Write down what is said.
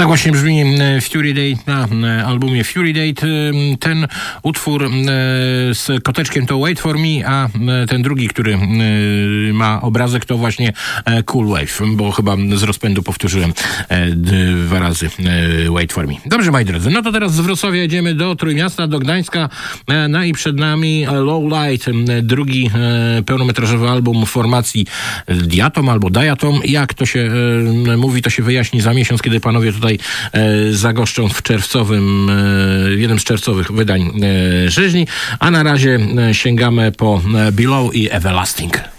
Tak właśnie brzmi Fury Date na albumie Fury Date. Ten utwór z koteczkiem to Wait For Me, a ten drugi, który ma obrazek, to właśnie Cool Wave, bo chyba z rozpędu powtórzyłem 2 razy Wait For Me. Dobrze, moi drodzy, no to teraz z Wrocławia jedziemy do Trójmiasta, do Gdańska. No i przed nami Low Light, drugi pełnometrażowy album formacji Diatom albo Diatom. Jak to się mówi, to się wyjaśni za miesiąc, kiedy panowie tutaj zagoszczą w jednym z czerwcowych wydań Żyźni. A na razie sięgamy po Below i Everlasting.